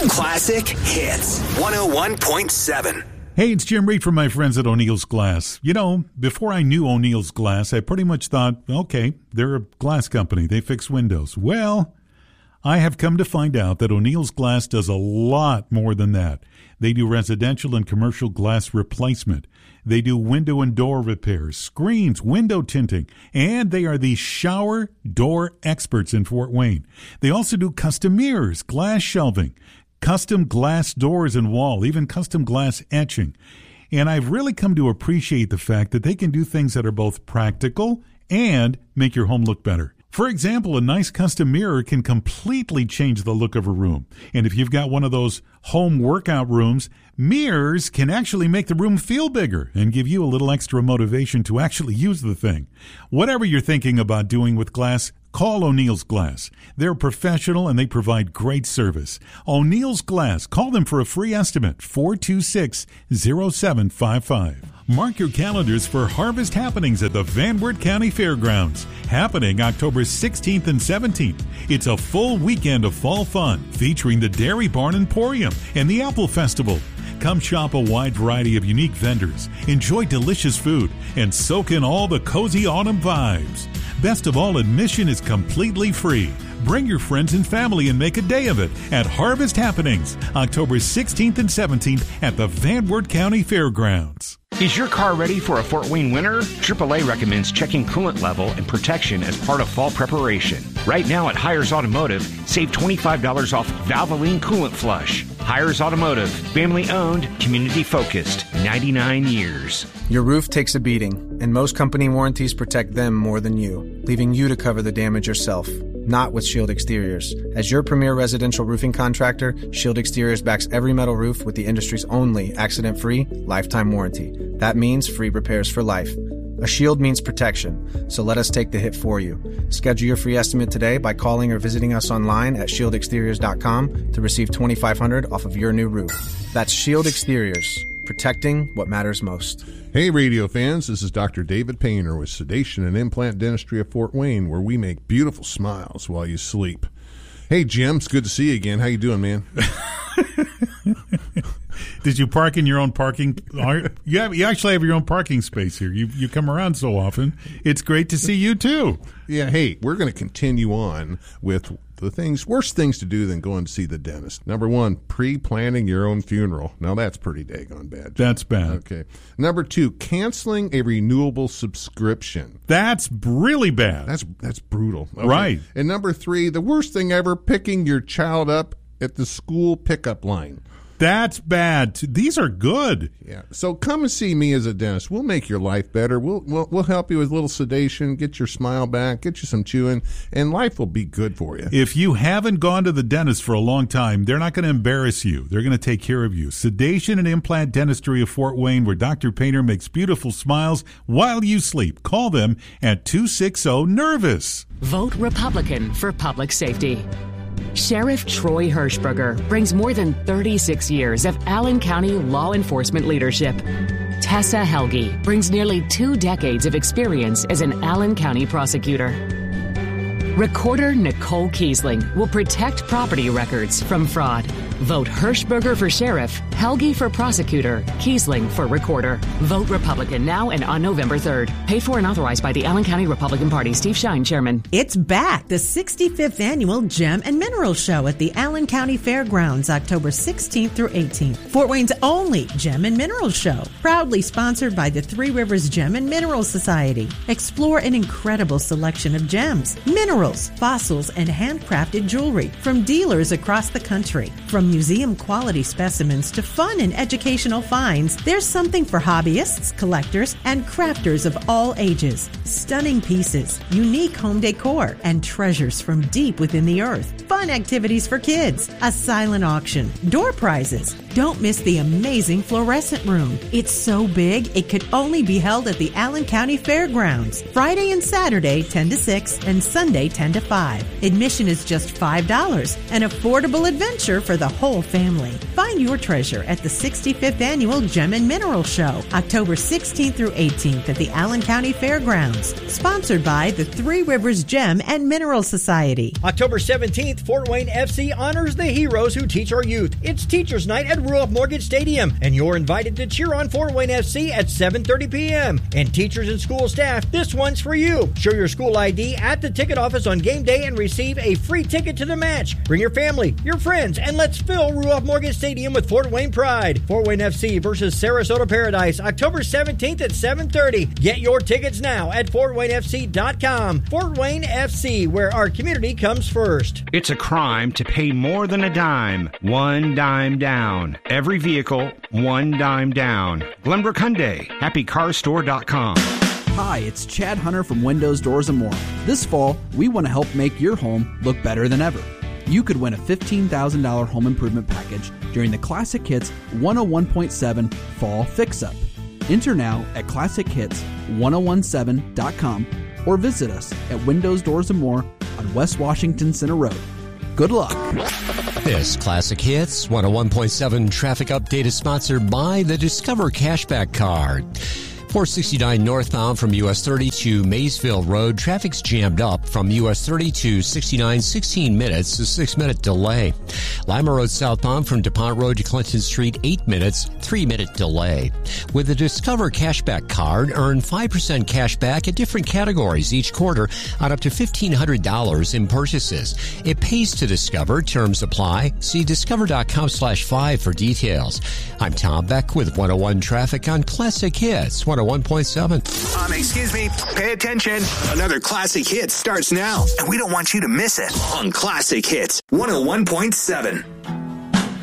Classic Hits 101.7. Hey, it's Jim Reed from my friends at O'Neill's Glass. You know, before I knew O'Neill's Glass, I pretty much thought, okay, they're a glass company. They fix windows. Well, I have come to find out that O'Neill's Glass does a lot more than that. They do residential and commercial glass replacement. They do window and door repairs, screens, window tinting, and they are the shower door experts in Fort Wayne. They also do custom mirrors, glass shelving, custom glass doors and wall, even custom glass etching. And I've really come to appreciate the fact that they can do things that are both practical and make your home look better. For example, a nice custom mirror can completely change the look of a room. And if you've got one of those home workout rooms, mirrors can actually make the room feel bigger and give you a little extra motivation to actually use the thing. Whatever you're thinking about doing with glass, call O'Neill's Glass. They're professional and they provide great service. O'Neill's Glass. Call them for a free estimate, 426-0755. Mark your calendars for Harvest Happenings at the Van Wert County Fairgrounds. Happening October 16th and 17th. It's a full weekend of fall fun featuring the Dairy Barn Emporium and the Apple Festival. Come shop a wide variety of unique vendors, enjoy delicious food, and soak in all the cozy autumn vibes. Best of all, admission is completely free. Bring your friends and family and make a day of it at Harvest Happenings, October 16th and 17th at the Van Wert County Fairgrounds. Is your car ready for a Fort Wayne winter? AAA recommends checking coolant level and protection as part of fall preparation. Right now at Hires Automotive, save $25 off Valvoline Coolant Flush. Hires Automotive, family-owned, community-focused, 99 years. Your roof takes a beating, and most company warranties protect them more than you, leaving you to cover the damage yourself. Not with Shield Exteriors. As your premier residential roofing contractor, Shield Exteriors backs every metal roof with the industry's only accident-free lifetime warranty. That means free repairs for life. A shield means protection, so let us take the hit for you. Schedule your free estimate today by calling or visiting us online at shieldexteriors.com to receive $2,500 off of your new roof. That's Shield Exteriors, protecting what matters most. Hey radio fans, this is Dr. David Painter with Sedation and Implant Dentistry of Fort Wayne, where we make beautiful smiles while you sleep. Hey Jim, it's good to see you again. How you doing, man? Did you park in your own parking? You actually have your own parking space here. You come around so often. It's great to see you too. Yeah, hey, we're going to continue on with the worst things to do than going to see the dentist. Number one, pre-planning your own funeral. Now that's pretty daggone bad. That's bad. Okay. Number two, canceling a renewable subscription. That's really bad. That's brutal. Okay. Right. And number three, the worst thing ever, picking your child up at the school pickup line. That's bad. These are good. Yeah. So come and see me as a dentist. We'll make your life better. We'll help you with a little sedation, get your smile back, get you some chewing, and life will be good for you. If you haven't gone to the dentist for a long time, they're not going to embarrass you. They're going to take care of you. Sedation and Implant Dentistry of Fort Wayne, where Dr. Painter makes beautiful smiles while you sleep. Call them at 260-NERVOUS. Vote Republican for public safety. Sheriff Troy Hirschberger brings more than 36 years of Allen County law enforcement leadership. Tessa Helge brings nearly 2 decades of experience as an Allen County prosecutor. Recorder Nicole Kiesling will protect property records from fraud. Vote Hirschberger for sheriff, Helge for prosecutor, Kiesling for recorder. Vote Republican now and on November 3rd. Paid for and authorized by the Allen County Republican Party. Steve Shine, chairman. It's back, the 65th Annual Gem and Mineral Show at the Allen County Fairgrounds, October 16th through 18th. Fort Wayne's only Gem and Mineral Show. Proudly sponsored by the Three Rivers Gem and Mineral Society. Explore an incredible selection of gems, minerals, fossils, and handcrafted jewelry from dealers across the country. From museum-quality specimens to fun and educational finds, there's something for hobbyists, collectors, and crafters of all ages. Stunning pieces, unique home decor, and treasures from deep within the earth. Fun activities for kids, a silent auction, door prizes. Don't miss the amazing fluorescent room. It's so big, it could only be held at the Allen County Fairgrounds. Friday and Saturday, 10 to 6, and Sunday, 10 to 5. Admission is just $5, an affordable adventure for the whole family. Find your treasure at the 65th Annual Gem and Mineral Show, October 16th through 18th at the Allen County Fairgrounds. Sponsored by the Three Rivers Gem and Mineral Society. October 17th, Fort Wayne FC honors the heroes who teach our youth. It's Teachers Night at Ruoff Mortgage Stadium, and you're invited to cheer on Fort Wayne FC at 7:30 p.m. And teachers and school staff, this one's for you. Show your school ID at the ticket office on game day and receive a free ticket to the match. Bring your family, your friends, and let's fill Ruoff Mortgage Stadium with Fort Wayne pride. Fort Wayne FC versus Sarasota Paradise, October 17th at 7:30. Get your tickets now at FortWayneFC.com. Fort Wayne FC, where our community comes first. It's a crime to pay more than a dime. One dime down. Every vehicle, one dime down. Glenbrook Hyundai, happycarstore.com. Hi, it's Chad Hunter from Windows, Doors & More. This fall, we want to help make your home look better than ever. You could win a $15,000 home improvement package during the Classic Hits 101.7 Fall Fix-Up. Enter now at ClassicHits1017.com or visit us at Windows, Doors & More on West Washington Center Road. Good luck. This Classic Hits 101.7 traffic update is sponsored by the Discover Cashback Card. 469 northbound from US 30 to Maysville Road. Traffic's jammed up from US 30 to 69, 16 minutes, a 6-minute delay. Lima Road southbound from DuPont Road to Clinton Street, 8 minutes, 3-minute delay. With the Discover Cashback Card, earn 5% cash back at different categories each quarter on up to $1,500 in purchases. It pays to Discover. Terms apply. See discover.com/5 for details. I'm Tom Beck with 101 Traffic on Classic Hits 101.7. Excuse me, pay attention. Another Classic Hits starts now, and we don't want you to miss it on Classic Hits 101.7.